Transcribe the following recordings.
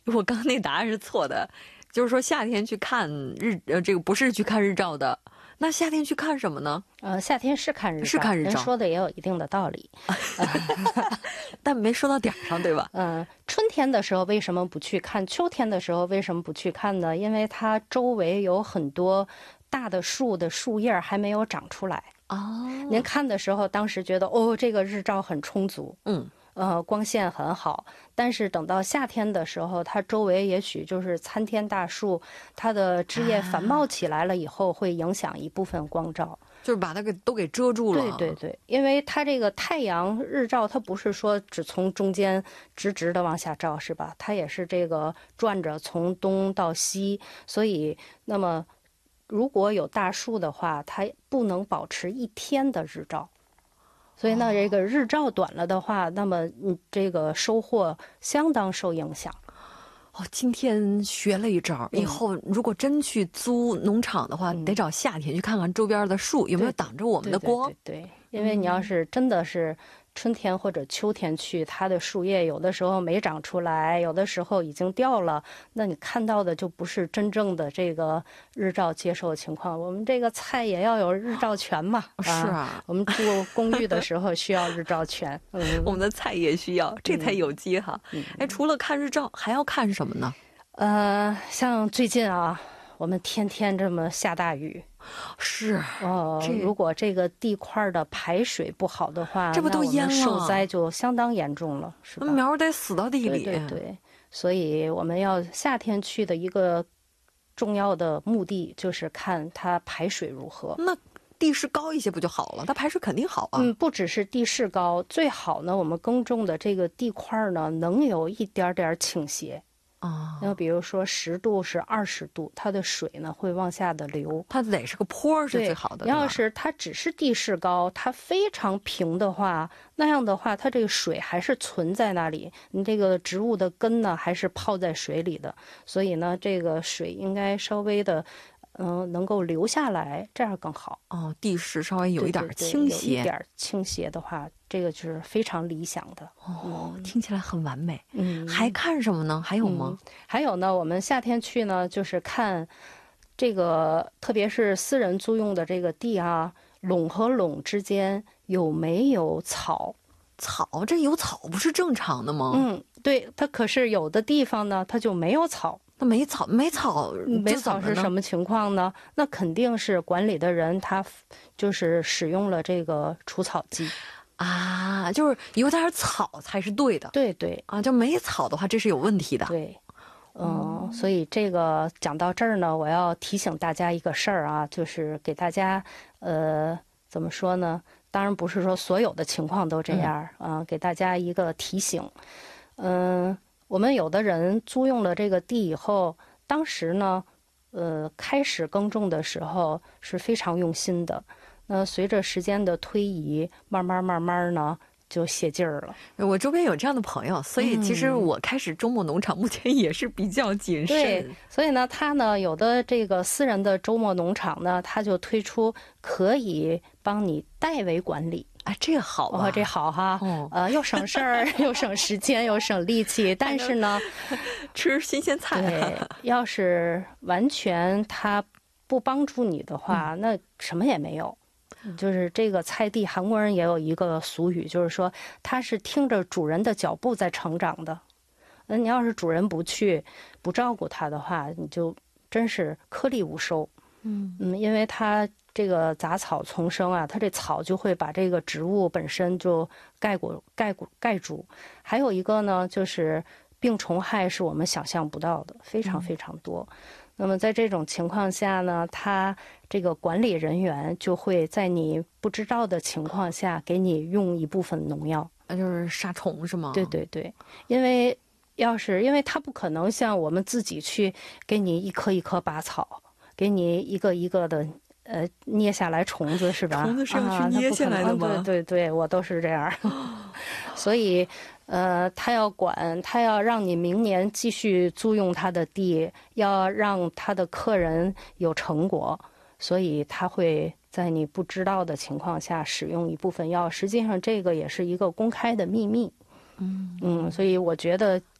我刚刚那答案是错的，就是说夏天去看这个不是去看日照的。那夏天去看什么呢？ 夏天是看日照， 是看日照， 人说的也有一定的道理， 但没说到点上，对吧？ 春天的时候为什么不去看？秋天的时候为什么不去看呢？因为它周围有很多大的树的树叶还没有长出来。您看的时候，当时觉得这个日照很充足，光线很好，但是等到夏天的时候，它周围也许就是参天大树，它的枝叶繁茂起来了以后，会影响一部分光照， 就是把它都给遮住了。 对对对，因为它这个太阳日照，它不是说只从中间直直的往下照，是吧？它也是这个转着从东到西，所以那么如果有大树的话，它不能保持一天的日照。所以呢，这个日照短了的话，那么这个收获相当受影响。 今天学了一招，以后如果真去租农场的话，得找夏天去看看周边的树有没有挡着我们的光。 对，因为你要是真的是春天或者秋天去，它的树叶有的时候没长出来，有的时候已经掉了，那你看到的就不是真正的这个日照接受情况。我们这个菜也要有日照权嘛， 是啊， 我们住公寓的时候需要日照权， 我们的菜也需要，这才有机哈。除了看日照，还要看什么呢？ 像最近啊，我们天天这么下大雨。 是如果这个地块的排水不好的话， 这不都淹了， 受灾就相当严重了，是吧？ 苗得死到地里。 对，所以我们要夏天去的一个重要的目的就是看它排水如何。 那地势高一些不就好了？它排水肯定好啊。 不只是地势高，最好呢，我们耕种的这个地块呢，能有一点点倾斜。那比如说10度是20度，它的水呢会往下的流， 它得是个坡是最好的。 要是它只是地势高，它非常平的话，那样的话，它这个水还是存在那里，你这个植物的根呢还是泡在水里的，所以呢，这个水应该稍微的。能够流下来，这样更好。 地势稍微有一点倾斜， 有一点倾斜的话，这个就是非常理想的。 听起来很完美。还看什么呢？还有吗？ 还有呢，我们夏天去呢，就是看这个，特别是私人租用的这个地啊，垄和垄之间有没有草？ 这有草不是正常的吗？ 对，它可是有的地方呢，它就没有草。 那没草是什么情况呢？那肯定是管理的人他就是使用了这个除草剂啊，就是有点草才是对的。 对就没草的话，这是有问题的。 对，所以这个讲到这儿呢，我要提醒大家一个事儿啊，就是给大家怎么说呢？当然不是说所有的情况都这样给大家一个提醒。我们有的人租用了这个地以后，当时呢，开始耕种的时候是非常用心的。那随着时间的推移，慢慢呢，就泄劲儿了。 我周边有这样的朋友，所以其实我开始周末农场，目前也是比较谨慎。 对，所以呢，他呢有的这个私人的周末农场呢，他就推出可以帮你代为管理。 这个好啊， 这好哈，又省事儿，又省时间，又省力气，但是呢， 吃新鲜菜。 对，要是完全他不帮助你的话，那什么也没有。就是这个菜地，韩国人也有一个俗语，就是说他是听着主人的脚步在成长的。你要是主人不去不照顾他的话，你就真是颗粒无收。因为它这个杂草丛生啊，它这草就会把这个植物本身就盖住。还有一个呢，就是病虫害是我们想象不到的，非常非常多。那么在这种情况下呢，它这个管理人员就会在你不知道的情况下给你用一部分农药， 那就是杀虫是吗？ 对，因为它不可能像我们自己去给你一颗一颗拔草。给你一个一个的捏下来虫子是吧？ 虫子是要去捏下来的吗？ 对，我都是这样。所以他要管，他要让你明年继续租用他的地，要让他的客人有成果，所以他会在你不知道的情况下使用一部分药。实际上这个也是一个公开的秘密。所以我觉得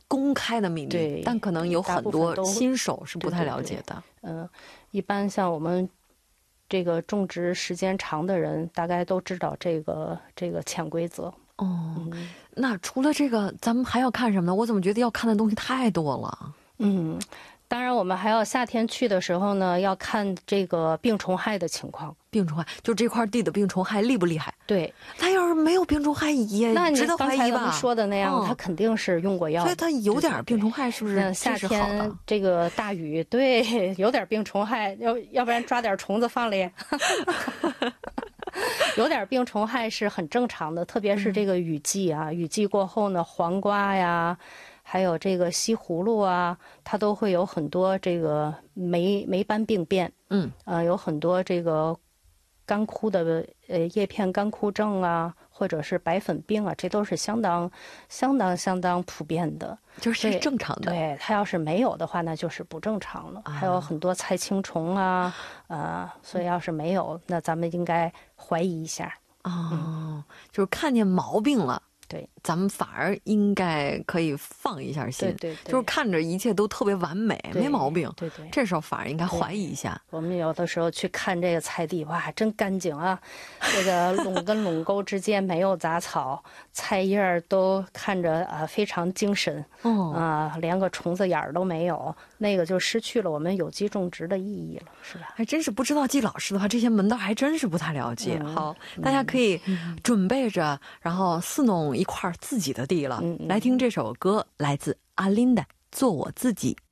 公开的秘密， 对， 但可能有很多新手是不太了解的。 一般像我们这个种植时间长的人，大概都知道这个潜规则。 那除了这个，咱们还要看什么呢？我怎么觉得要看的东西太多了？ 当然，我们还要夏天去的时候呢，要看这个病虫害的情况。 病虫害，就这块地的病虫害厉不厉害？ 对， 它要是没有病虫害，也值得怀疑吧？ 那你刚才咱们说的那样，它肯定是用过药， 所以它有点病虫害，是不是？ 夏天这个大雨，对，有点病虫害，要不然抓点虫子放里。有点病虫害是很正常的，特别是这个雨季啊，雨季过后呢，黄瓜呀，还有这个西葫芦啊，它都会有很多这个霉斑病变。有很多这个干枯的叶片干枯症啊，或者是白粉病啊，这都是相当普遍的， 就是正常的。 对，它要是没有的话，那就是不正常了。还有很多菜青虫啊，所以要是没有，那咱们应该怀疑一下。 就是看见毛病了。 对， 咱们反而应该可以放一下心， 对， 就是看着一切都特别完美，没毛病， 对， 这时候反而应该怀疑一下。 我们有的时候去看这个菜地，哇，真干净啊！这个垄跟垄沟之间没有杂草，菜叶都看着非常精神，连个虫子眼都没有，那个就失去了我们有机种植的意义了，是吧？ 还真是不知道季老师的话，这些门道还真是不太了解。好，大家可以准备着，然后伺弄一块自己的地了。来听这首歌，来自阿琳的《做我自己》。